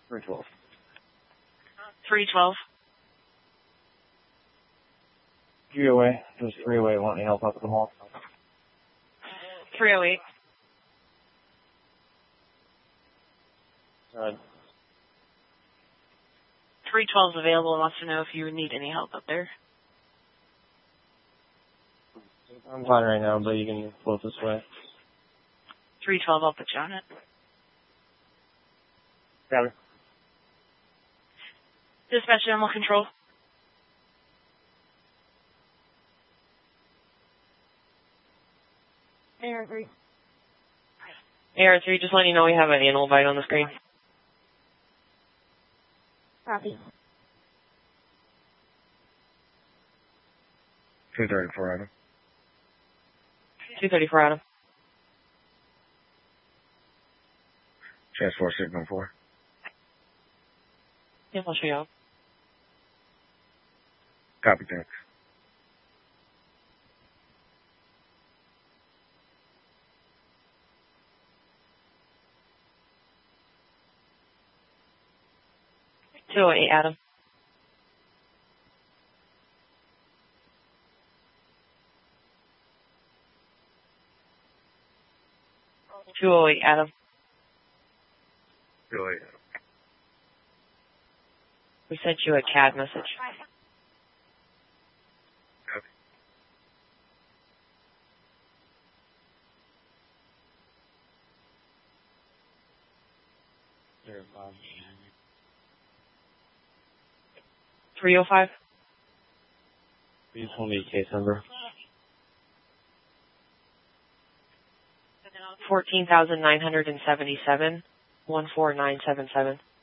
312. 312. GOA, just 308, want any help up at the mall? 308. 312 is available and wants to know if you would need any help up there. I'm fine right now, but you can float this way. 312, I'll put you on it. Got it. Dispatch animal control. AR3. AR3, just letting you know we have an animal bite on the screen. Copy. 234 item. 234 Adam. Chest 4 signal 4. Yeah, I'll show you out. Copy, thanks. $208 Adam. $208 Adam. 208. We sent you a CAD message. Copy. There, Bob. 305. Please hold me case number. 14,977. 14977.